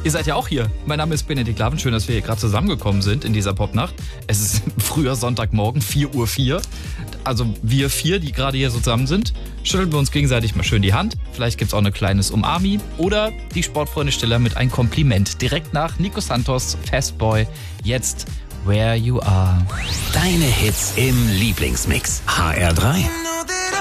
Ihr seid ja auch hier. Mein Name ist Benedikt Laven. Schön, dass wir hier gerade zusammengekommen sind in dieser Popnacht. Es ist früher Sonntagmorgen, 4:04 Uhr. Also wir 4, die gerade hier so zusammen sind, schütteln wir uns gegenseitig mal schön die Hand. Vielleicht gibt's auch ein kleines Umarmi. Oder die Sportfreunde Stiller mit einem Kompliment. Direkt nach Nico Santos, Fastboy. Jetzt Where You Are. Deine Hits im Lieblingsmix. HR3.